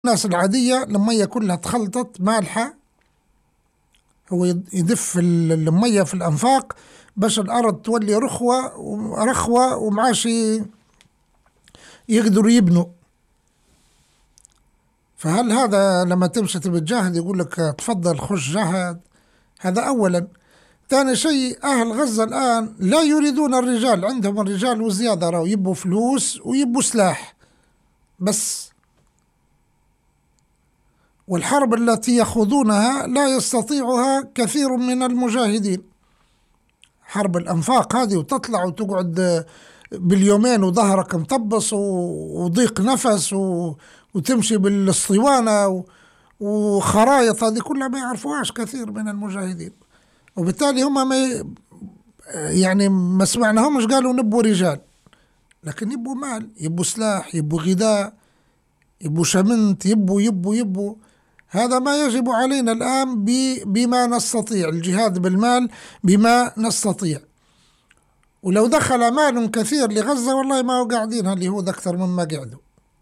الناس العادية المية كلها تخلطت مالحة. هو يدف المية في الأنفاق باش الأرض تولي رخوة ومعاش يقدروا يبنوا. فهل هذا لما تمشي تبي تجاهد يقول لك تفضل خش جاهد؟ هذا أولا. ثاني شيء أهل غزة الآن لا يريدون الرجال، عندهم الرجال وزيادة، راهو يبوا فلوس ويبوا سلاح بس. والحرب التي يخوضونها لا يستطيعها كثير من المجاهدين. حرب الأنفاق هذه وتطلع وتقعد باليومين وظهرك مطبص وضيق نفس وتمشي بالاسطوانة وخرايط، هذه كلها ما يعرفوهاش كثير من المجاهدين. وبالتالي هم ما سمعناهمش قالوا نبوا رجال، لكن يبوا مال، يبوا سلاح، يبوا غذاء، يبوا شمنت، يبوا. هذا ما يجب علينا الآن بما نستطيع، الجهاد بالمال بما نستطيع. ولو دخل مال كثير لغزة والله ما هو قاعدين اليهود أكثر مما قعدوا.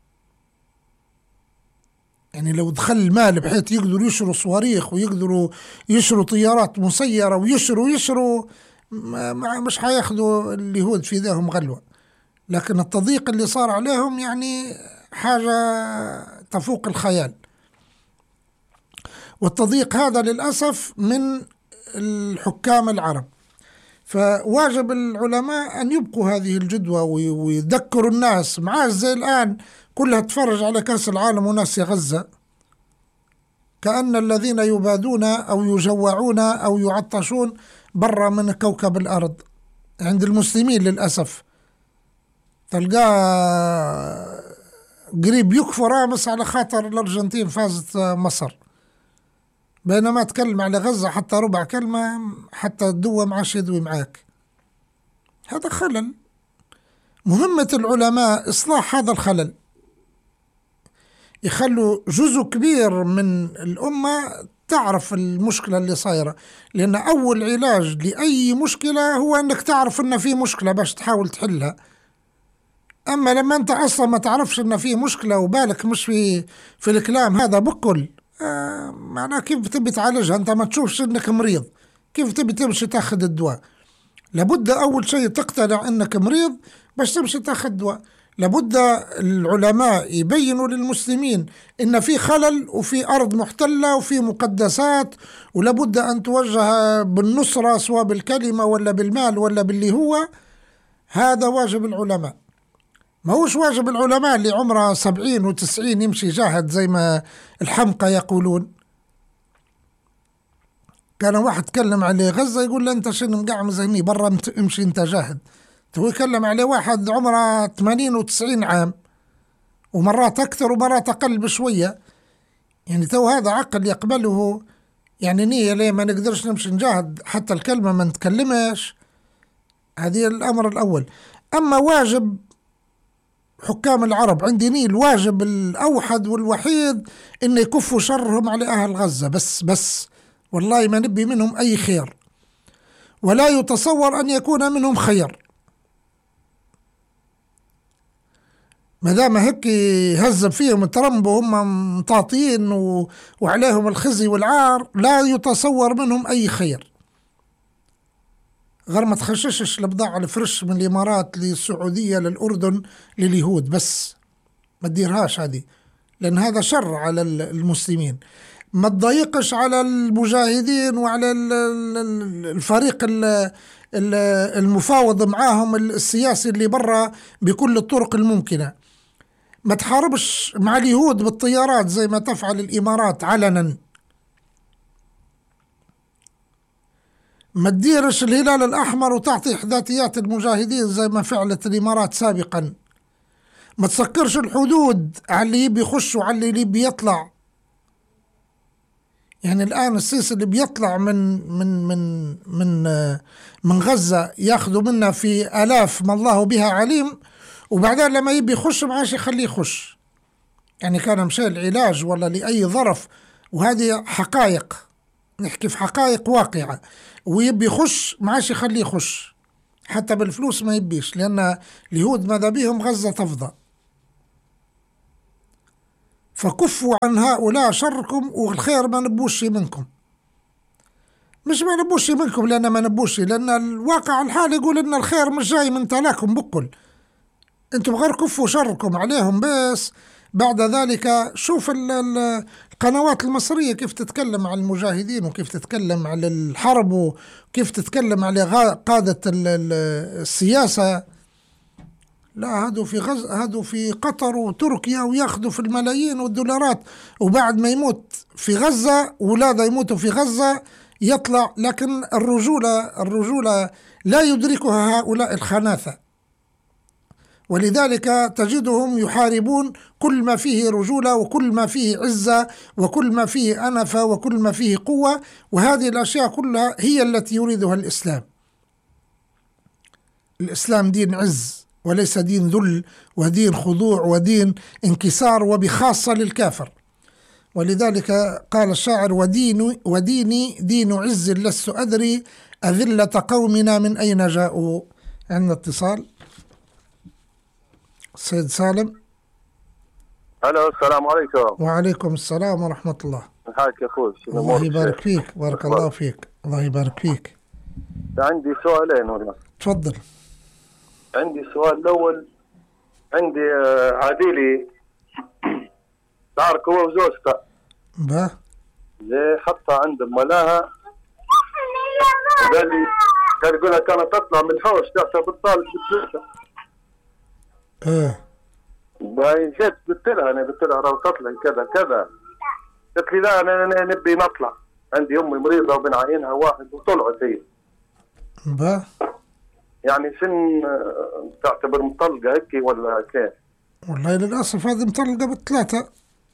يعني لو دخل مال بحيث يقدروا يشروا صواريخ ويقدروا يشروا طيارات مسيرة ويشروا مش حياخدوا اليهود في ذاهم غلوة. لكن التضييق اللي صار عليهم يعني حاجة تفوق الخيال. والتضييق هذا للأسف من الحكام العرب. فواجب العلماء أن يبقوا هذه الجدوى ويذكروا الناس. معاش زي الآن كلها تفرج على كأس العالم وناس يا غزة كأن الذين يبادون أو يجوعون أو يعطشون برا من كوكب الأرض. عند المسلمين للأسف تلقاه قريب يكفر بس على خاطر الأرجنتين فازت مصر، بينما تكلم على غزة حتى ربع كلمة حتى الدوا معاش يدوي معاك. هذا خلل. مهمة العلماء إصلاح هذا الخلل، يخلوا جزء كبير من الأمة تعرف المشكلة اللي صايرة. لأن أول علاج لأي مشكلة هو أنك تعرف أن في مشكلة باش تحاول تحلها. أما لما أنت أصلا ما تعرفش أن في مشكلة وبالك مش في الكلام هذا بكل معناه كيف تبي تعالجها؟ أنت ما تشوفش أنك مريض، كيف تبي تمشي تاخذ الدواء؟ لابد أول شيء تقتنع أنك مريض باش تمشي تاخذ دواء. لابد العلماء يبينوا للمسلمين إن في خلل وفي أرض محتلة وفي مقدسات، ولابد أن توجه بالنصرة سواء بالكلمة ولا بالمال ولا باللي هو. هذا واجب العلماء، ما هوش واجب العلماء اللي عمره 70 و90 يمشي جاهد زي ما الحمقى يقولون. كان واحد تكلم عليه غزة يقول له أنت شنو مقعم زيني برا امشي أنت جاهد. هو يكلم عليه واحد عمره 80 و90 عام ومرات أكثر ومرات أقل بشوية. يعني تو هذا عقل يقبله؟ يعني نية ليه ما نقدرش نمشي نجاهد حتى الكلمة ما نتكلمش؟ هذه الأمر الأول. أما واجب حكام العرب عندي نية الواجب الأوحد والوحيد إن يكفوا شرهم على أهل غزة بس والله ما نبي منهم أي خير، ولا يتصور أن يكون منهم خير. ما دام هيك يهزب فيهم ترامب وهم مطاطين وعليهم الخزي والعار، لا يتصور منهم أي خير. غير ما تخششش البضاعة الفرش من الإمارات للسعودية للأردن لليهود بس، ما تديرهاش هذه، لأن هذا شر على المسلمين. ما تضايقش على المجاهدين وعلى الفريق المفاوض معاهم السياسي اللي برا بكل الطرق الممكنة. ما تحاربش مع اليهود بالطيارات زي ما تفعل الإمارات علنا. ما تديرش الهلال الأحمر وتعطي إحداثيات المجاهدين زي ما فعلت الإمارات سابقا. ما تسكرش الحدود على اللي يبي يخش وعلى اللي يبي يطلع. يعني الآن السيسي اللي بيطلع من غزة ياخذوا منا في آلاف ما الله بها عليم، وبعدين لما يبي يخش معاش يخليه يخش. يعني كان مشي العلاج ولا لأي ظرف، وهذه حقائق، نحكي في حقائق واقعة، ويبي يخش معاش يخليه يخش حتى بالفلوس ما يبيش، لأن اليهود ماذا بيهم غزة تفضى. فكفوا عن هؤلاء شركم، والخير ما نبوش منكم. مش ما نبوش منكم لأن ما نبوش، لأن الواقع الحالي يقول إن الخير مش جاي من تلاكم بقل، انتم غير كفوا شركم عليهم بس. بعد ذلك شوف القنوات المصرية كيف تتكلم عن المجاهدين، وكيف تتكلم عن الحرب، وكيف تتكلم على قادة السياسة. لا، هادوا في غزة، هادوا في قطر وتركيا، وياخذوا في الملايين والدولارات، وبعد ما يموت في غزة ولاده يموتوا في غزة يطلع. لكن الرجولة لا يدركها هؤلاء الخناثة، ولذلك تجدهم يحاربون كل ما فيه رجولة، وكل ما فيه عزة، وكل ما فيه أنفة، وكل ما فيه قوة. وهذه الأشياء كلها هي التي يريدها الإسلام. الإسلام دين عز وليس دين ذل، ودين خضوع، ودين انكسار، وبخاصة للكافر. ولذلك قال الشاعر: وديني دين عز لست أدري أذلة قومنا من أين جاءوا. عندنا اتصال. سيد سالم. الو، السلام عليكم. وعليكم السلام ورحمة الله. حالك يا اخوي؟ الله يبارك فيك، بارك الله فيك، الله يبارك فيك. عندي سؤالين والله. تفضل. عندي السؤال الاول، عندي عديلي تعارك هو وزوجته. با اللي حطها عند ملاها، قال يقول لها كانت تطلع من الحوش تحسب الطالب بتلاتة. جيت قلت لها راهو تطلع كذا كذا. قلت لي لا، انا نبي نطلع، عندي امي مريضه وبنعينها واحد، وطلعت هي. با يعني شن تعتبر مطلقه هيك ولا كيف؟ والله للأسف هذه مطلقة بالثلاثة،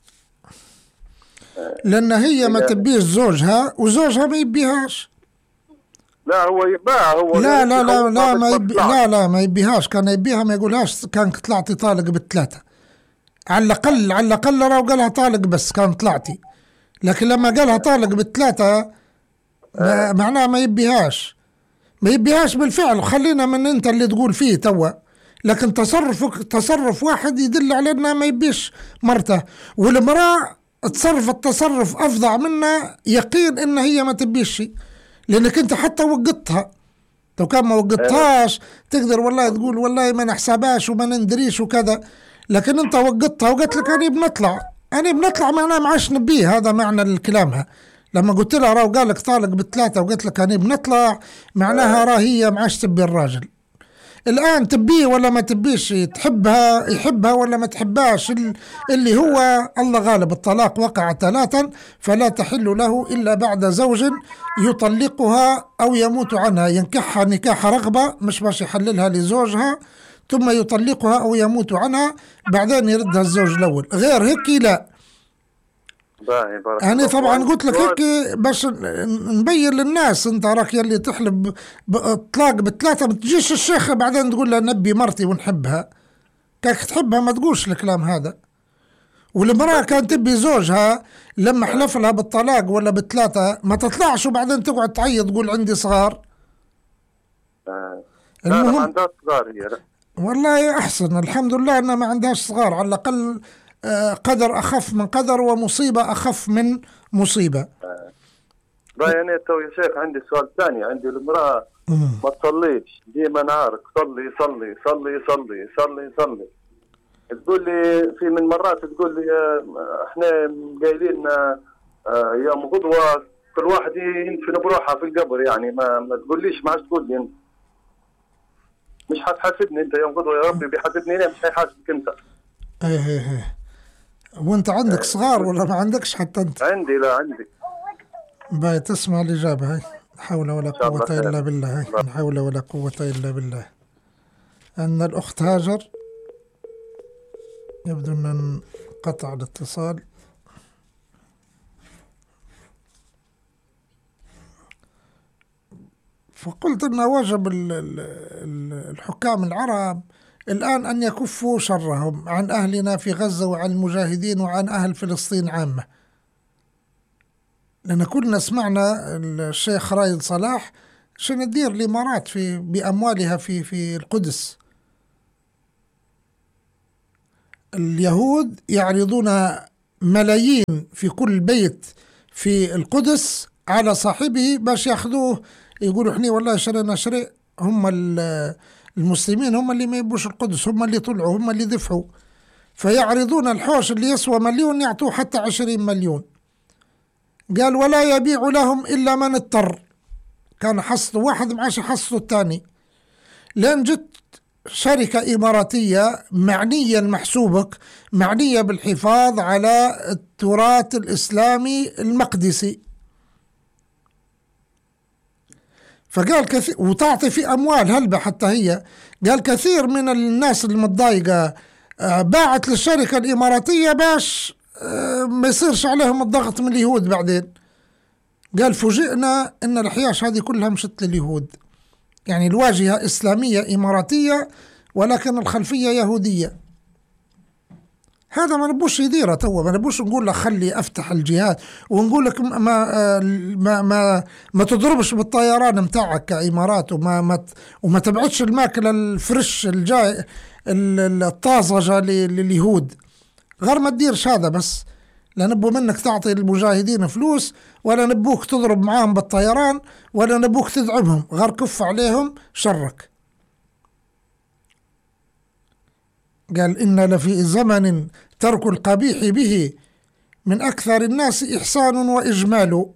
لأن هي ما تبيش زوجها، وزوجها ما يبيهاش. لا هو يباها، هو لا لا لا لا ما يبي، لا ما يبيهاش. كان يبيها ما يقولهاش كانك طلعتي طالق بالثلاثة. على الأقل راهو قالها طالق بس كان طلعتي. لكن لما قالها طالق بالثلاثة معناه ما يبيهاش، ما يبيهاش بالفعل. خلينا من انت اللي تقول فيه توا، لكن تصرف واحد يدل على انه ما يبيش مرته. والمرأة تصرفت تصرف افظع منه، يقين ان هي ما تبيش شيء، لانك انت حتى وقتها. لو كان ما وقتهاش تقدر والله تقول والله ما نحسبهاش وما ندريش وكذا، لكن انت وقتها وقلت لك انا بنطلع معناه ما عادش نبيه. هذا معنى الكلامها. لما قلت لها راهو قال لك طالق بالثلاثة وقلت لك انا بنطلع، معناها راه هي ما عادش تبي الراجل. الآن تبيه ولا ما تبيش، تحبها يحبها ولا ما تحبهاش، اللي هو الله غالب. الطلاق وقع 3 فلا تحل له إلا بعد زوج يطلقها أو يموت عنها، ينكحها نكاح رغبة، مش باش يحللها لزوجها، ثم يطلقها أو يموت عنها، بعدين يردها الزوج الأول. غير هيك لا. أنا طبعا قلت لك هيك باش نبين للناس. انت راك يلي تحلب طلاق بالثلاثة، ما تجيش الشيخة بعدين تقول لها نبي مرتي ونحبها. كاك تحبها ما تقولش الكلام هذا. والمرأة كانت تبي زوجها لما حلف لها بالطلاق ولا بالثلاثة ما تطلعش وبعدين تقعد تعيط تقول عندي صغار. المهم ما عندها صغار هي. والله أحسن الحمد لله أنها ما عندهاش صغار، على الأقل قدر أخف من قدر، ومصيبة أخف من مصيبة. أنا تو يا شيخ عندي سؤال ثاني. عندي المرأة ما تصليش، ديما نهارك صلي صلي صلي صلي صلي صلي. تقول لي في من مرات تقول لي احنا قايلين يوم غدوة كل واحد يدفن بروحها في القبر، يعني ما تقوليش ما عادش تقول لي انت مش حتحاسبني انت يوم غدوة، يا ربي بيحاسبني انا مش هيحاسبك انت. ايه وانت عندك صغار ولا ما عندكش حتى انت؟ عندي، لا عندي. باي تسمع الإجابة هاي. لا حول ولا قوة إلا بالله. هاي لا حول ولا قوة إلا بالله. أن الأخت هاجر يبدو أن انقطع الاتصال. فقلت أن واجب الحكام العرب الآن أن يكفوا شرهم عن أهلنا في غزة وعن المجاهدين وعن أهل فلسطين عامة. لأن كلنا سمعنا الشيخ رايد صلاح شنو تدير الإمارات بأموالها في القدس. اليهود يعرضون ملايين في كل بيت في القدس على صاحبه باش ياخذوه، يقولوا احنا والله شرينا شري. هم المسلمين هم اللي ما يبوش القدس، هم اللي طلعوا، هم اللي دفعوا، فيعرضون الحوش اللي يسوى مليون يعطوه حتى 20 مليون. قال ولا يبيع لهم إلا من اضطر. كان حصته واحد معاش حصته الثاني، لأن جت شركة إماراتية معنية المحسوبك، معنية بالحفاظ على التراث الإسلامي المقدسي، فقال كثير وتعطي في أموال هلبة حتى هي. قال كثير من الناس المتضايقة باعت للشركة الإماراتية باش ما يصيرش عليهم الضغط من اليهود بعدين. قال فوجئنا أن الحياش هذه كلها مشت لليهود، يعني الواجهة إسلامية إماراتية ولكن الخلفية يهودية. هذا ما نبوش يديره توا، ما نبوش نقول لك خلي افتح الجهاد ونقول لك ما تضربش بالطيران متاعك كإمارات، وما تبعتش الماكله الفرش الجاي الطازجه لليهود. غير ما تديرش هذا، بس لا نبو منك تعطي المجاهدين فلوس، ولا نبوك تضرب معاهم بالطيران، ولا نبوك تدعمهم. غير كف عليهم شرك. قال إن لفي زمن ترك القبيح به من أكثر الناس إحسان وإجمال.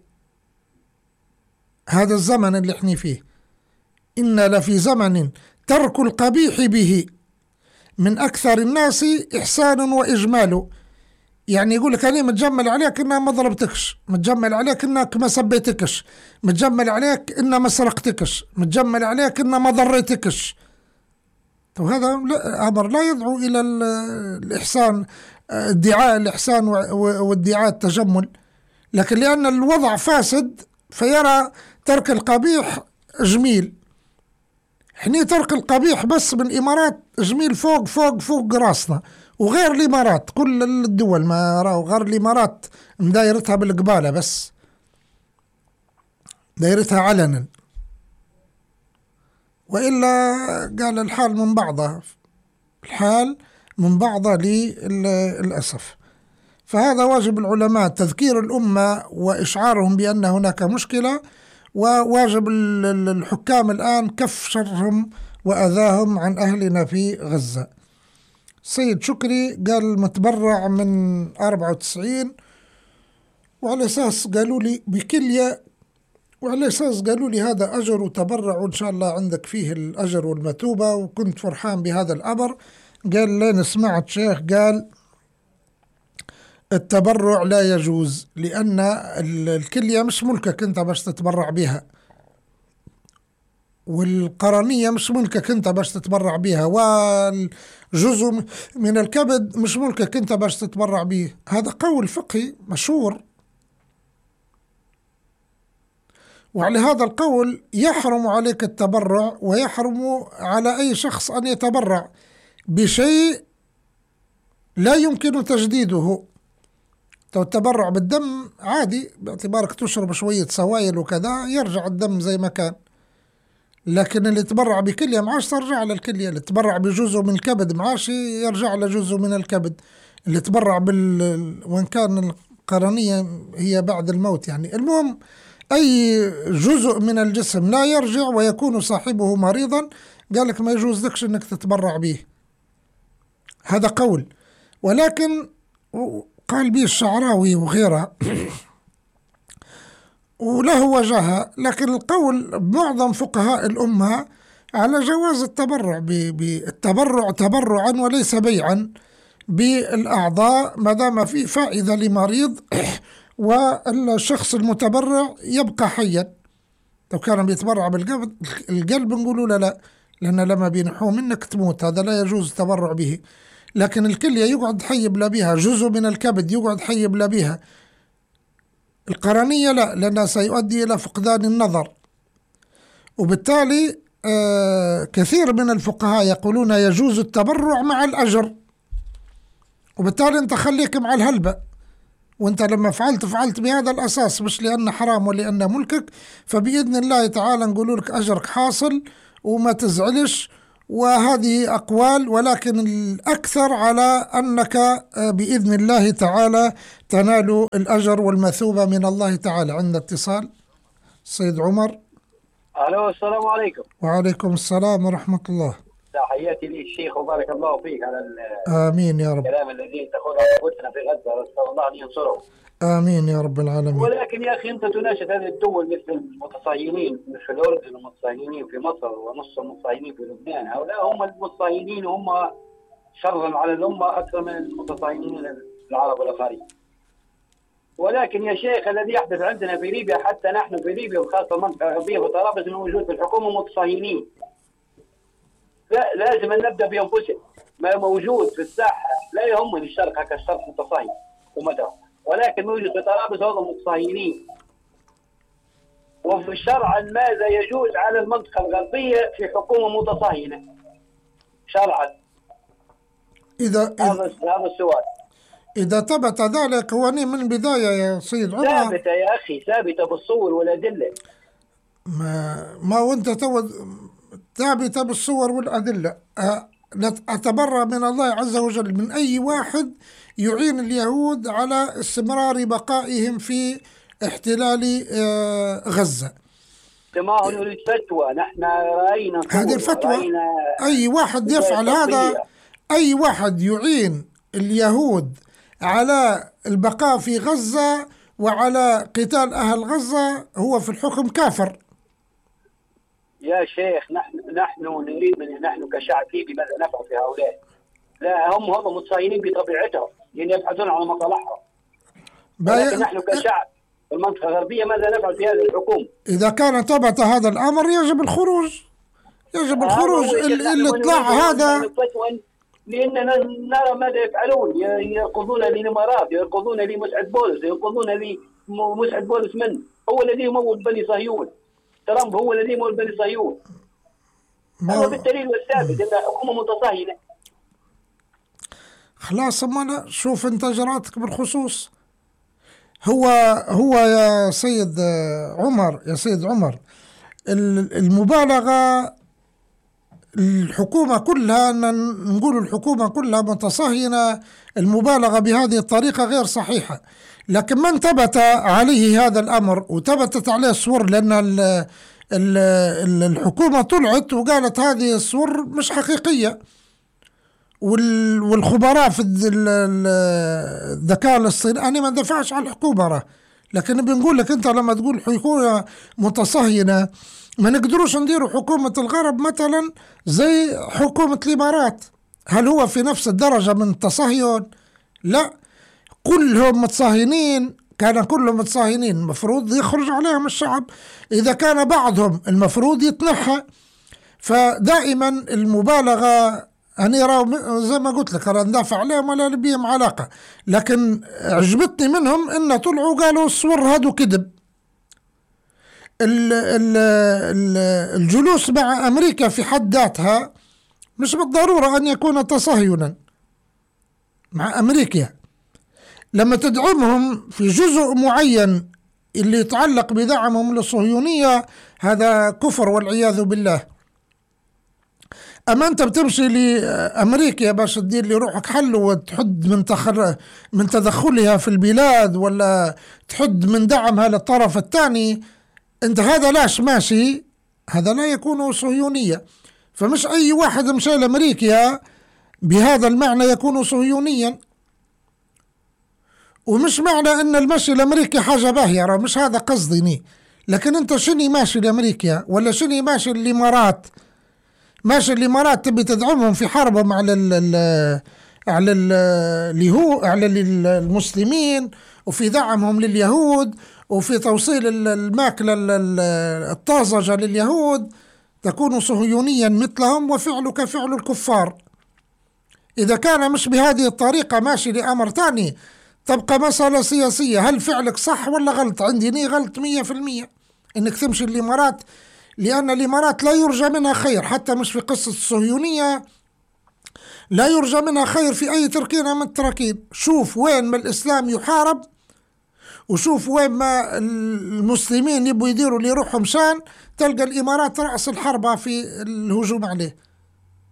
هذا الزمن اللي احنا فيه، إن لفي زمن ترك القبيح به من أكثر الناس إحسان وإجمال. يعني يقول لك أنا متجمل عليك إنها ما ضربتكش، متجمل عليك إنك ما سبيتكش، متجمل عليك إنها ما سرقتكش، متجمل عليك إنها ما ضريتكش. وهذا أمر لا يدعو إلى الإحسان، ادعاء الإحسان وادعاء التجمل، لكن لأن الوضع فاسد فيرى ترك القبيح جميل. احنا ترك القبيح بس بالإمارات جميل فوق فوق فوق راسنا، وغير الإمارات كل الدول ما راو، غير الإمارات مدايرتها بالقبالة بس، دايرتها علنا، وإلا قال الحال من بعضها، الحال من بعضها للأسف. فهذا واجب العلماء تذكير الأمة وإشعارهم بأن هناك مشكلة، وواجب الحكام الآن كف شرهم وأذاهم عن أهلنا في غزة. سيد شكري قال متبرع من 94، وعلى أساس قالوا لي بكلية، وعلى أساس قالوا لي هذا أجر وتبرع وإن شاء الله عندك فيه الأجر والمثوبة، وكنت فرحان بهذا الأمر. قال لين سمعت شيخ قال التبرع لا يجوز، لأن الكلية مش ملكك أنت باش تتبرع بها، والقرنية مش ملكك أنت باش تتبرع بها، والجزء من الكبد مش ملكك أنت باش تتبرع به. هذا قول فقهي مشهور، وعلى هذا القول يحرم عليك التبرع، ويحرم على أي شخص أن يتبرع بشيء لا يمكن تجديده. التبرع بالدم عادي، باعتبارك تشرب شوية سوائل وكذا يرجع الدم زي ما كان، لكن اللي تبرع بكلية معاش ترجع للكلية، اللي تبرع بجزء من الكبد معاش يرجع لجزء من الكبد، اللي تبرع وإن كان القرنية هي بعد الموت يعني. المهم أي جزء من الجسم لا يرجع ويكون صاحبه مريضا، قالك ما يجوز لكش أنك تتبرع به. هذا قول، ولكن قال به الشعراوي وغيره وله وجهة، لكن القول معظم فقهاء الأمة على جواز التبرع بالتبرع تبرعا وليس بيعا بالأعضاء، ما دام في فائدة لمريض والشخص المتبرع يبقى حيا. لو كان بيتبرع بالقلب نقولوا لا، لأن لما بينحوه منك تموت، هذا لا يجوز التبرع به. لكن الكلية يقعد حي بلا بها، جزء من الكبد يقعد حي بلا بها، القرنية لا، لأنها سيؤدي إلى فقدان النظر. وبالتالي كثير من الفقهاء يقولون يجوز التبرع مع الأجر، وبالتالي أنت خليك مع الهلبة، وأنت لما فعلت بهذا الأساس، مش لأنه حرام ولأنه ملكك، فبإذن الله تعالى نقول لك أجرك حاصل وما تزعلش، وهذه أقوال، ولكن الأكثر على أنك بإذن الله تعالى تنال الأجر والمثوبة من الله تعالى. عند اتصال سيد عمر. الو، السلام عليكم. وعليكم السلام ورحمة الله. تحياتي للشيخ وبارك الله فيك على آمين يا رب. الكلام الذي تقوله قدسنا في غزة، نسأل الله أن ينصره. آمين يا رب العالمين. ولكن يا أخي أنت تناشد هذه الدول مثل المتصهينين في الأردن ومتصهينين في مصر ونص المتصهينين في لبنان. هؤلاء هم المتصهينين، هم شرا على الأمة أكثر من المتصهينين العرب والآخرين. ولكن يا شيخ الذي يحدث عندنا في ليبيا، حتى نحن في ليبيا وخاصة المنطقة الغربية وطرابلس موجود في الحكومة متصهينين. لا، لازم أن نبدأ بأنفسنا. ما موجود في الساحة لا يهمني الشرق كالشرق متصهين ومدعو، ولكن موجود في طرابلس هم متصهينين. وفي شرعا ماذا يجوز على المنطقة الغربية في حكومة متصهينة شرعا؟ هذا السؤال. إذا ثبت ذلك هو من البداية يا سيد عمر. ثابتة يا أخي، ثابتة بالصور والأدلة. ما وأنت ثابتة بالصور والأدلة. أتبرأ من الله عز وجل من أي واحد يعين اليهود على استمرار بقائهم في احتلال غزة. ما نريد فتوى، نحن رأينا هذه الفتوى. أي واحد يفعل هذا، أي واحد يعين اليهود على البقاء في غزة وعلى قتال أهل غزة هو في الحكم كافر. يا شيخ نحن نريد نحن كشعب ليبي ماذا نفعل في هؤلاء؟ لا، هم متصهينين بطبيعتهم لأن يبحثون عن مصالحهم. ولكن نحن كشعب في المنطقة الغربية ماذا نفعل في هذه الحكومة؟ إذا كان ثبت هذا الأمر يجب الخروج. يجب الخروج. الإطلاع هذا لأننا نرى ماذا يفعلون. يركضون للإمارات، يركضون لمسعد بولس، يركضون لمسعد بولس. من هو الذي يمول بني صهيون؟ ترامب هو الذي يمول بني صهيون. هذا بالدليل والثابت أنها حكومة متصهينة. خلاص، ما شوف انت اجراءاتك بالخصوص. هو يا سيد عمر المبالغة. الحكومة كلها، نقول الحكومة كلها متصهينة. المبالغة بهذه الطريقة غير صحيحة. لكن من ثبت عليه هذا الأمر وثبتت عليه الصور، لأن الحكومة طلعت وقالت هذه الصور مش حقيقية، والخبراء في الذكاء الاصطناعي. أنا ما ندافعش على الحكومة، لكن بنقول لك أنت لما تقول حكومة متصهينة، ما نقدروش نديروا حكومة الغرب مثلا زي حكومة الإمارات. هل هو في نفس الدرجة من التصهين؟ لا، كلهم متصهينين. كان كلهم متصهينين المفروض يخرج عليهم الشعب. إذا كان بعضهم المفروض يتنحى. فدائما المبالغة، أنا زي ما قلت لك أنا ندافع عليهم ولا بيهم علاقة، لكن عجبتني منهم إن طلعوا قالوا الصور هادو كذب. الجلوس مع أمريكا في حد ذاتها مش بالضرورة أن يكون تصهينا مع أمريكا. لما تدعمهم في جزء معين اللي يتعلق بدعمهم للصهيونية، هذا كفر والعياذ بالله. أما أنت بتمشي لأمريكا باش تدير لي روحك حل وتحد من تدخلها في البلاد، ولا تحد من دعمها للطرف الثاني، أنت هذا لاش ماشي، هذا لا يكون صهيونية. فمش أي واحد مشي لأمريكا بهذا المعنى يكون صهيونيا. ومش معنى أن المشي لأمريكا حاجة باهية، مش هذا قصدي. لكن أنت شني ماشي لأمريكا ولا شني ماشي الإمارات؟ ماشي الإمارات تبي تدعمهم في حربهم على المسلمين، وفي دعمهم لليهود، وفي توصيل الماكلة الطازجة لليهود. تكون صهيونيا مثلهم وفعلك فعل الكفار. إذا كان مش بهذه الطريقة ماشي لأمر ثاني، تبقى مسألة سياسية. هل فعلك صح ولا غلط؟ عندي غلط 100% إنك تمشي الإمارات، لأن الإمارات لا يرجى منها خير. حتى مش في قصة الصهيونية لا يرجى منها خير في أي تركينة من التراكين. شوف وين ما الإسلام يحارب، وشوف وين ما المسلمين يبوا يديروا لروحهم شان، تلقى الإمارات رأس الحربة في الهجوم عليه.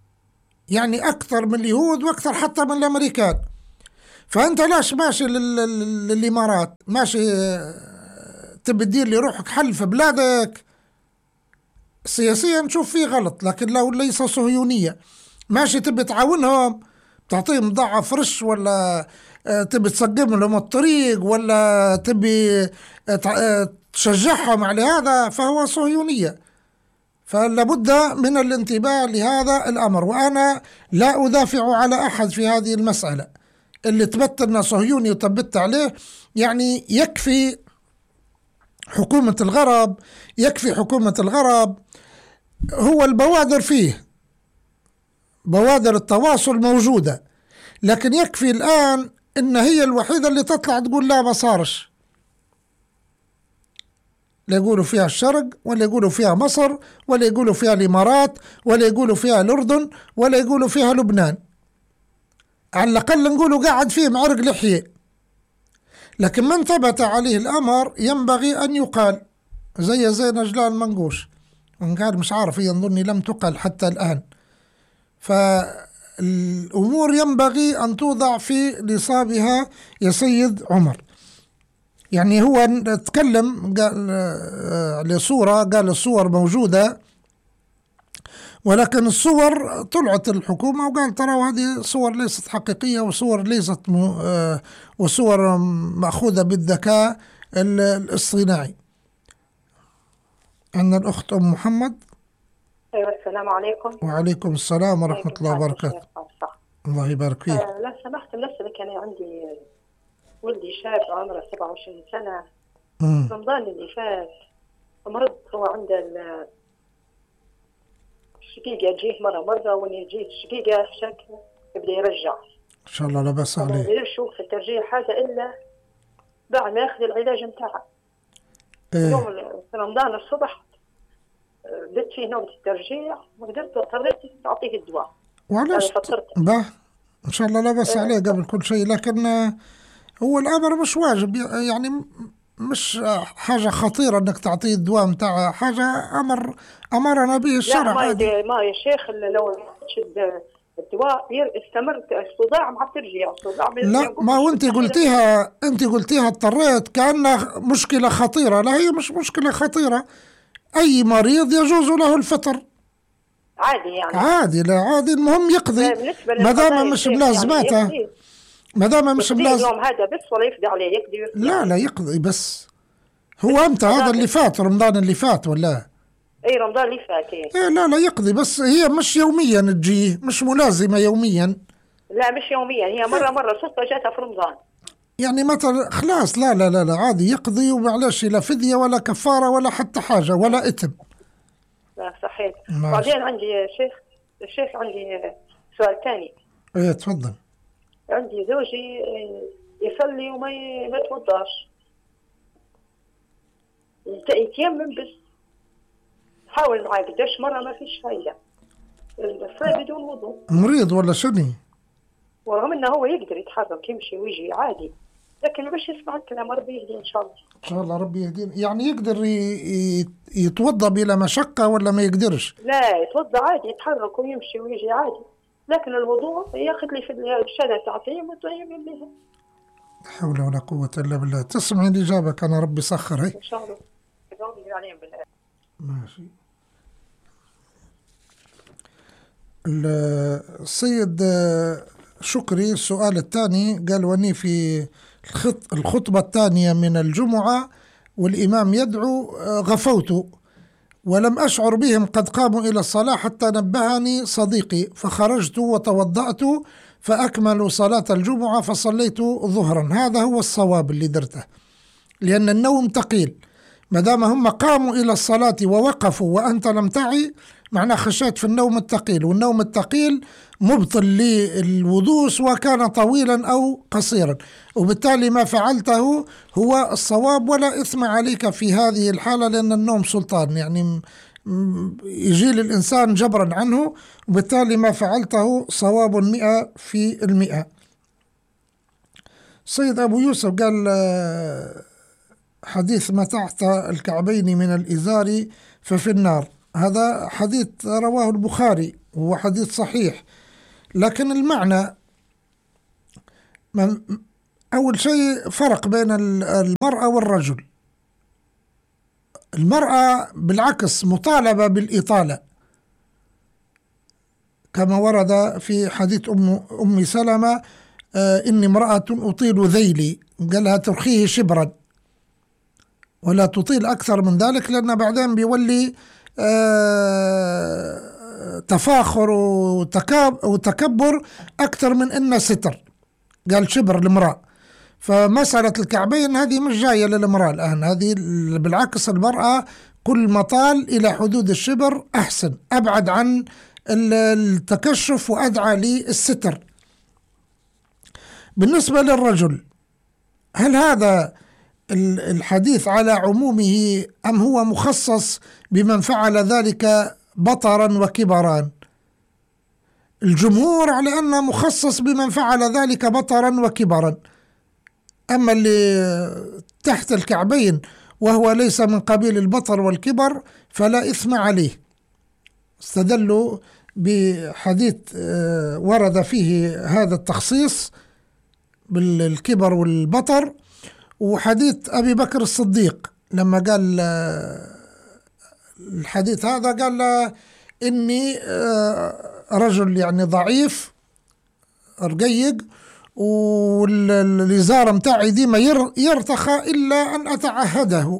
يعني أكثر من اليهود وأكثر حتى من الأمريكان. فأنت لاش ماشي للإمارات، ماشي تبي تدير لي روحك حل في بلادك سياسيا نشوف فيه غلط، لكن لو ليس صهيونية ماشي تبي تعاونهم، تعطيهم بضاعة فرش، ولا تبي تسقم لهم الطريق، ولا تبي تشجعهم على هذا، فهو صهيونية. فلابد من الانتباه لهذا الأمر. وأنا لا أدافع على أحد في هذه المسألة، اللي تبت لنا صهيوني وثبت عليه، يعني يكفي حكومة الغرب، يكفي حكومة الغرب. هو البوادر فيه، بوادر التواصل موجودة، لكن يكفي الآن إن هي الوحيدة اللي تطلع تقول لا ما صارش. لا يقولوا فيها الشرق، ولا يقولوا فيها مصر، ولا يقولوا فيها الإمارات، ولا يقولوا فيها الأردن، ولا يقولوا فيها لبنان. على الأقل نقولوا قاعد فيهم عرق لحية. لكن من ثبت عليه الأمر ينبغي أن يقال، زي نجلان منقوش، وقال مش عارف، ينظرني لم تقل حتى الآن. فالأمور ينبغي أن توضع في نصابها يا سيد عمر. يعني هو تكلم قال لصورة، قال الصور موجودة، ولكن الصور طلعت الحكومة وقال ترى هذه صور ليست حقيقية، وصور ليست وصور مأخوذة بالذكاء الاصطناعي. عندنا الأخت أم محمد. أيوة، السلام عليكم. وعليكم السلام ورحمة الله وبركاته. الله يبارك فيك. لو سمحت بنفسك، أنا عندي ولدي شاب عمره 27 سنة. رمضان اللي فات مرض، هو عنده الشقيقة تجيه مرة وإن يجيه الشقيقة شك يبدأ يرجع. إن شاء الله لا بأس عليه. ما يشوف في الترجيع حاجة إلا بعد ما ياخذ العلاج متاعه. يوم رمضان الصبح بدت فيه نوبة الترجيع، اضطريت تعطيه الدواء. وعلاش به إن شاء الله لا بأس عليه قبل كل شيء. لكن هو الأمر مش واجب، يعني مش حاجة خطيرة انك تعطيه الدواء متاعها، حاجة امرنا به الشرع. لا ما يا شيخ، لو الدواء يستمر الصداع مع الترجيع. لا، ما هو انت قلتيها اضطريت كأنها مشكلة خطيرة. لا، هي مش مشكلة خطيرة. اي مريض يجوز له الفطر عادي، يعني عادي. لا عادي، المهم يقضي ما دام مش بلازماته. يعني ما دام مش بلازم اليوم هذا بس، ولا يفدي عليه، يقضي. لا يقضي بس. هو امتى هذا اللي فات؟ رمضان اللي فات ولا؟ اي رمضان اللي فات. إيه لا يقضي بس. هي مش يوميا تجي، مش ملازمة يوميا. لا مش يوميا، هي مرة صدفة جاتها في رمضان. يعني مثلا خلاص لا عادي يقضي، ومعلش لا فدية ولا كفارة ولا حتى حاجة ولا إثم. لا صحيح. بعدين عندي يا شيخ عندي سؤال ثاني. ايه تفضل. عندي زوجي يصلي وما يتوضاش، يتيمم بس. حاول معاه قداش مرة ما فيش فايدة. الصلاة بدون وضوء. مريض ولا شنو؟ ورغم انه هو يقدر يتحرك يمشي ويجي عادي، لكن باش يسمع الكلام. ربي يهديه ان شاء الله. ان شاء الله ربي يهديه. يعني يقدر يتوضا بلا مشقة ولا ما يقدرش؟ لا يتوضا عادي، يتحرك ويمشي ويجي عادي، لكن الوضوء ياخذ لي في الشهادة تعطيه ويتيمم بها. لا حول ولا قوة الا بالله. تسمعي الإجابة؟ كان ربي سخر. هي ان شاء الله عليهم بالله. ماشي. السيد شكري السؤال الثاني قال: وني في الخطبة الثانية من الجمعة والإمام يدعو غفوت ولم أشعر بهم قد قاموا إلى الصلاة حتى نبهني صديقي، فخرجت وتوضأت فأكملوا صلاة الجمعة فصليت ظهرا. هذا هو الصواب اللي درته، لأن النوم ثقيل. ما دام هم قاموا إلى الصلاة ووقفوا وأنت لم تعي، معناه خشيت في النوم الثقيل، والنوم الثقيل مبطل للوضوء سواء كان طويلا أو قصيرا، وبالتالي ما فعلته هو الصواب ولا إثم عليك في هذه الحالة، لأن النوم سلطان، يعني يجي للإنسان جبرا عنه، وبالتالي ما فعلته صواب 100%. سيد أبو يوسف قال: حديث ما تحت الكعبين من الإزار ففي النار. هذا حديث رواه البخاري وهو حديث صحيح، لكن المعنى أول شيء فرق بين المرأة والرجل. المرأة بالعكس مطالبة بالإطالة، كما ورد في حديث أم سلمة إني امرأة أطيل ذيلي، قالها ترخيه شبرا ولا تطيل أكثر من ذلك، لأن بعدين بيولي تفاخر وتكبر أكثر من إنه ستر. قال شبر المرأة. فمسألة الكعبين هذه مش جاية للمرأة الآن، هذه بالعكس المرأة كل ما طال إلى حدود الشبر أحسن، أبعد عن التكشف وأدعى للستر. بالنسبة للرجل، هل هذا الحديث على عمومه أم هو مخصص بمن فعل ذلك بطرا وكبرا؟ الجمهور على أنه مخصص بمن فعل ذلك بطرا وكبرا، أما اللي تحت الكعبين وهو ليس من قبيل البطر والكبر فلا إثم عليه. استدلوا بحديث ورد فيه هذا التخصيص بالكبر والبطر، وحديث أبي بكر الصديق لما قال الحديث هذا، قال إني رجل يعني ضعيف رقيق، والإزار متاعي ديما يرتخى إلا أن أتعهده.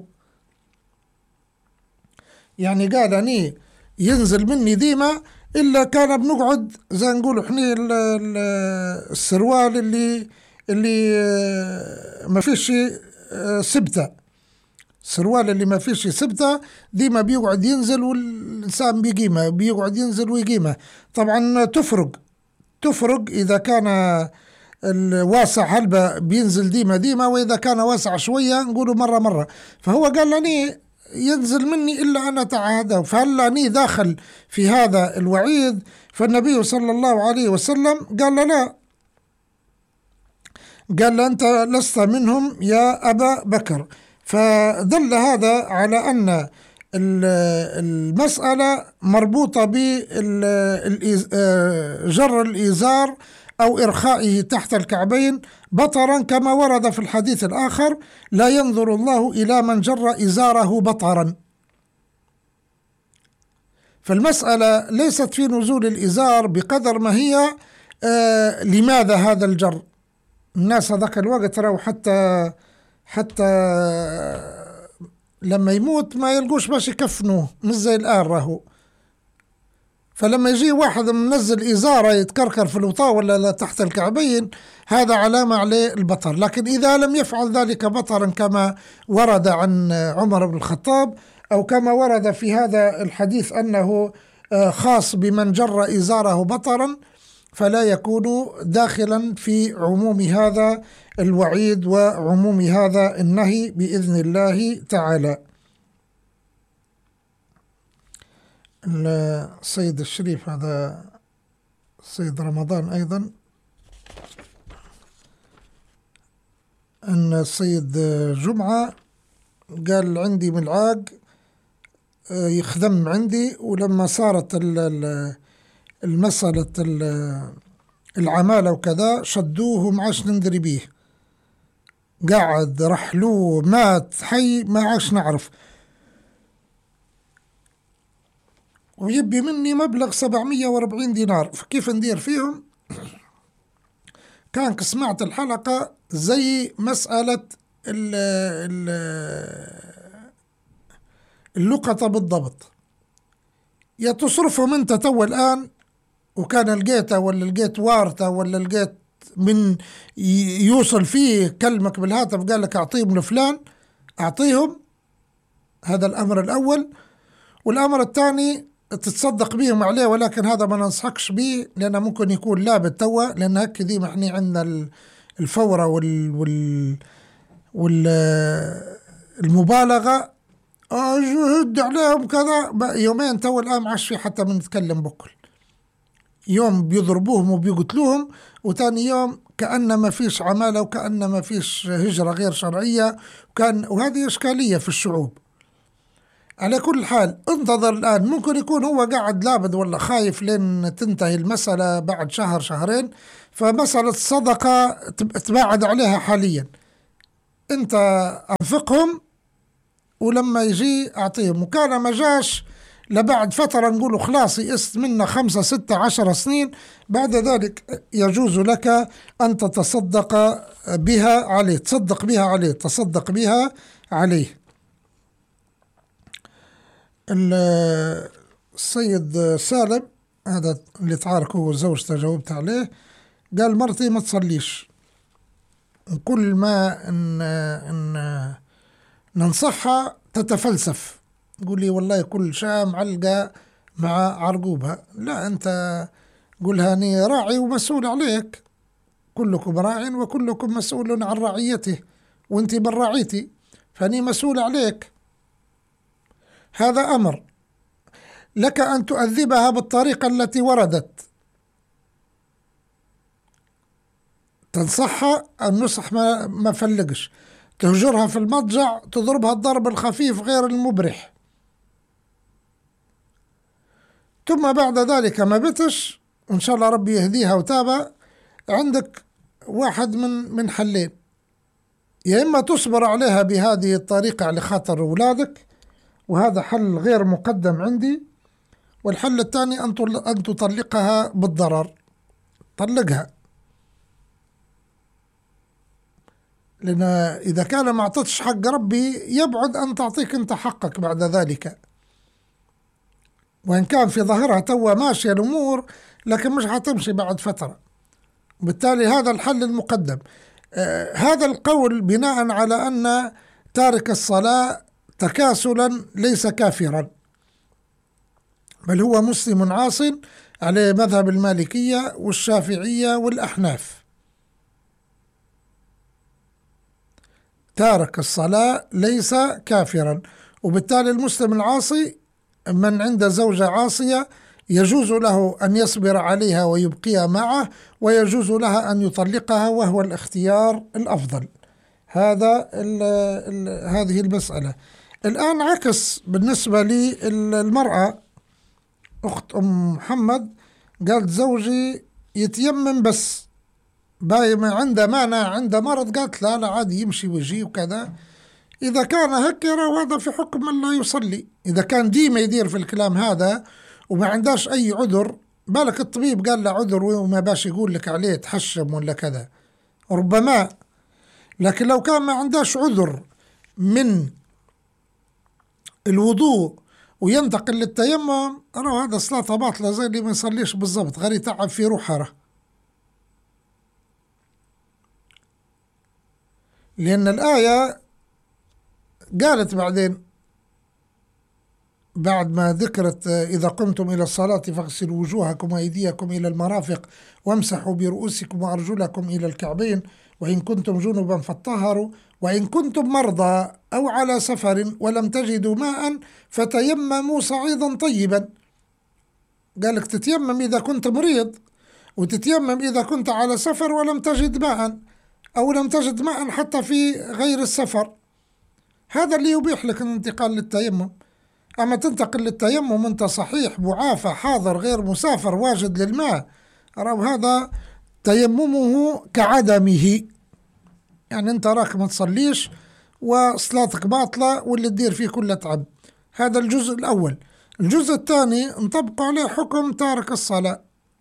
يعني قال أني ينزل مني ديما إلا كان بنقعد زي نقول إحنا السروال اللي ما فيش سبتة، السروال اللي ما فيش سبتة ديما بيقعد ينزل والإنسان بيقيمه، بيقعد ينزل ويقيمه. طبعا تفرق إذا كان الواسع هلبة بينزل ديما، وإذا كان واسع شوية نقوله مرة. فهو قال لني ينزل مني إلا أن أتعهده، فهل أني داخل في هذا الوعيد؟ فالنبي صلى الله عليه وسلم قال له لا، قال له أنت لست منهم يا أبا بكر. فدل هذا على أن المسألة مربوطة بجر الإزار أو إرخائه تحت الكعبين بطرا، كما ورد في الحديث الآخر لا ينظر الله إلى من جر إزاره بطرا. فالمسألة ليست في نزول الإزار بقدر ما هي لماذا هذا الجر. الناس هذاك الوقت راهو حتى لما يموت ما يلقوش باش يكفنوه، مش زي الآن راهو. فلما يجي واحد منزل إزارة يتكركر في الوطاء ولا تحت الكعبين، هذا علامة عليه البطر. لكن إذا لم يفعل ذلك بطرا كما ورد عن عمر بن الخطاب، أو كما ورد في هذا الحديث أنه خاص بمن جر إزاره بطرا، فلا يكون داخلا في عموم هذا الوعيد وعموم هذا النهي بإذن الله تعالى. السيد الشريف هذا سيد رمضان أيضا، أن السيد جمعة قال عندي ملعاق يخدم عندي، ولما صارت المسألة العمالة وكذا شدوه ما عاش ندري بيه، قاعد رحلوه مات حي ما عاش نعرف، ويبي مني مبلغ 740 دينار. فكيف ندير فيهم؟ كان سمعت الحلقة زي مسألة اللقطة بالضبط، يا تصرفهم انت تو الآن، وكان لقيته ولا لقيت وارته ولا لقيت من يوصل فيه كلمك بالهاتف قال لك أعطيهم لفلان، أعطيهم. هذا الأمر الأول. والأمر الثاني تتصدق بيهم عليه، ولكن هذا ما ننصحكش به، لأنه ممكن يكون لا بالتوى، لأن هيك دي ما احنا عندنا الفورة والمبالغة، جهد عليهم كذا، يومين تو الآن ما عادش في حتى من نتكلم بكل يوم بيضربوهم وبيقتلوهم، وتاني يوم كأن ما فيش عمالة وكأن ما فيش هجرة غير شرعية، وهذه إشكالية في الشعوب. على كل حال انتظر الآن، ممكن يكون هو قاعد لابد ولا خايف لين تنتهي المسألة بعد شهر شهرين، فمسألة الصدقة تباعد عليها حاليا. انت انفقهم ولما يجي اعطيهم، وكان ما جاش لبعد فترة نقولوا خلاص يئست منا 5 6 10 سنين، بعد ذلك يجوز لك أن تتصدق بها عليه، تصدق بها عليه، تصدق بها عليه. السيد سالم هذا اللي تعارك هو وزوجته، جاوبت عليه، قال مرتي ما تصليش، كل ما ننصحها تتفلسف، تقول لي والله كل شيء معلقة مع عرقوبها. لا، أنت قولها أني راعي ومسؤول عليك، كلكم راع وكلكم مسؤول عن رعيته، وأنت من رعيتي فأني مسؤول عليك. هذا أمر لك أن تؤذبها بالطريقة التي وردت، تنصحها النصح ما فلقش، تهجرها في المضجع، تضربها الضرب الخفيف غير المبرح، ثم بعد ذلك ما بتش وإن شاء الله ربي يهديها وتابع، عندك واحد من حلين، يا إما تصبر عليها بهذه الطريقة على خاطر أولادك، وهذا حل غير مقدم عندي، والحل الثاني أن تطلقها بالضرر، طلقها، لأن إذا كان ما أعطتش حق ربي يبعد أن تعطيك أنت حقك بعد ذلك، وإن كان في ظاهرها توا ماشية الأمور لكن مش هتمشي بعد فترة، بالتالي هذا الحل المقدم. هذا القول بناء على أن تارك الصلاة تكاسلا ليس كافرا، بل هو مسلم عاص على مذهب المالكية والشافعية والأحناف. تارك الصلاة ليس كافرا، وبالتالي المسلم العاصي من عند زوجة عاصية يجوز له أن يصبر عليها ويبقيها معه، ويجوز لها أن يطلقها، وهو الاختيار الأفضل. هذه المسألة. الآن عكس بالنسبة للمرأة، أخت أم محمد قالت زوجي يتيمم بس، باي ما عنده مانع، عنده مرض، قالت لا عادي يمشي ويجي وكذا. إذا كان هيك هذا في حكم من لا يصلي، إذا كان ديما يدير في الكلام هذا وما عنداش أي عذر، بالك الطبيب قال له عذر وما باش يقول لك عليه تحشم ولا كذا ربما، لكن لو كان ما عنداش عذر من الوضوء وينتقل للتيمم، هذا صلاة باطلة زي اللي ما يصليش بالضبط، غير يتعب في روحه. لأن الآية قالت بعدين بعد ما ذكرت إذا قمتم إلى الصلاة فاغسلوا وجوهكم وأيديكم إلى المرافق وامسحوا برؤوسكم وأرجلكم إلى الكعبين وإن كنتم جنبا فاطهروا وإن كنتم مرضى أو على سفر ولم تجدوا ماء فتيمموا صعيدا طيبا. قالك تتيمم إذا كنت مريض، وتتيمم إذا كنت على سفر ولم تجد ماء، أو لم تجد ماء حتى في غير السفر. هذا اللي يبيح لك الانتقال للتيمم. أما تنتقل للتيمم أنت صحيح معافى حاضر غير مسافر واجد للماء، هذا تيممه كعدمه، يعني أنت راك ما تصليش وصلاتك باطلة واللي تدير فيه كله تعب. هذا الجزء الأول. الجزء الثاني نطبق عليه حكم تارك الصلاة.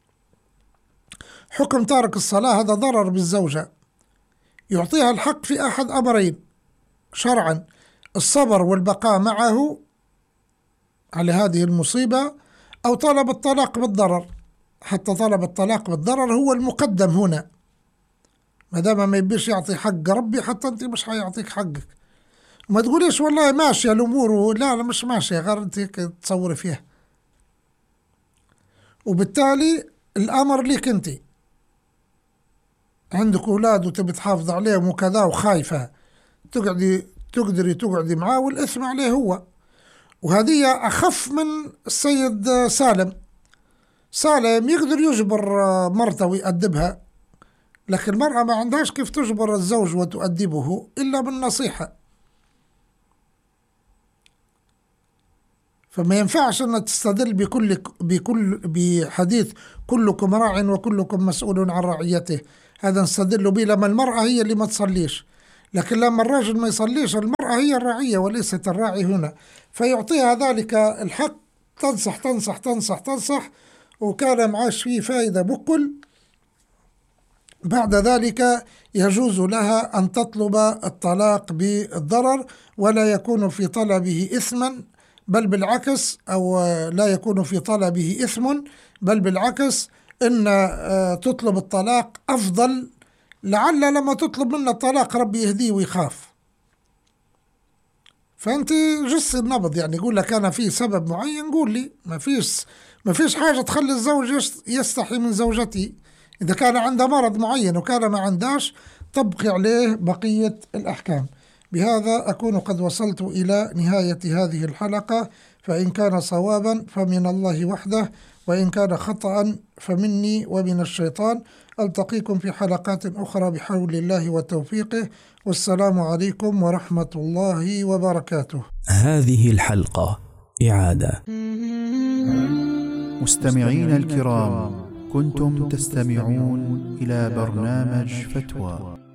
حكم تارك الصلاة هذا ضرر بالزوجة، يعطيها الحق في أحد أمرين شرعا: الصبر والبقاء معه على هذه المصيبة، أو طلب الطلاق بالضرر. حتى طلب الطلاق بالضرر هو المقدم هنا، ما دام ما يبيش يعطي حق ربي حتى أنت مش هيعطيك حقك. وما تقوليش والله ماشية الأمور، لا مش ماشية، غير أنت تصوري فيها. وبالتالي الأمر لك أنت، عندك أولاد وتبي تحافظ عليهم وكذا وخايفة، تقدري تقعدي معاه، والإثم عليه هو. وهذه أخف من السيد سالم يقدر يجبر مرته ويأدبها، لكن المرأة ما عندهاش كيف تجبر الزوج وتؤدبه إلا بالنصيحة. فما ينفعش أن تستدل بحديث كلكم راع وكلكم مسؤول عن رعيته. هذا نستدل به لما المرأة هي اللي ما تصليش، لكن لما الرجل ما يصليش المرأة هي الراعية وليست الراعي هنا، فيعطيها ذلك الحق تنصح تنصح تنصح تنصح، وكان معاش فيه فائدة بكل. بعد ذلك يجوز لها أن تطلب الطلاق بالضرر، ولا يكون في طلبه إثما، بل بالعكس، أو لا يكون في طلبه إثم، بل بالعكس، إن تطلب الطلاق أفضل، لعل لما تطلب منه الطلاق ربي يهديه ويخاف. فأنت جس النبض، يعني يقول لك أنا في سبب معين قول لي، ما فيش حاجة تخلي الزوج يستحي من زوجتي. إذا كان عنده مرض معين وكان ما عندهاش طبقي عليه بقية الأحكام. بهذا أكون قد وصلت إلى نهاية هذه الحلقة، فإن كان صوابا فمن الله وحده، وإن كان خطأ فمني ومن الشيطان. ألتقيكم في حلقات أخرى بحول الله وتوفيقه، والسلام عليكم ورحمة الله وبركاته. هذه الحلقة إعادة. مستمعين الكرام، كنتم تستمعون إلى برنامج فتوى.